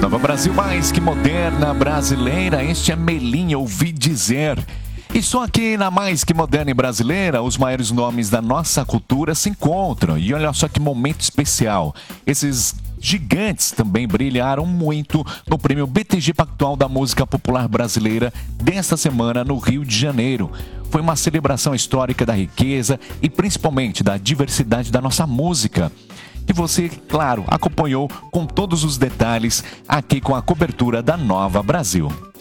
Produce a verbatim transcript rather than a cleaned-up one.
Nova Brasil mais que moderna, brasileira, este é Melim, ouvi dizer. E só aqui na Mais Que Moderna e Brasileira, os maiores nomes da nossa cultura se encontram. E olha só que momento especial. Esses gigantes também brilharam muito no prêmio B T G Pactual da Música Popular Brasileira desta semana no Rio de Janeiro. Foi uma celebração histórica da riqueza e principalmente da diversidade da nossa música. E você, claro, acompanhou com todos os detalhes aqui com a cobertura da Nova Brasil.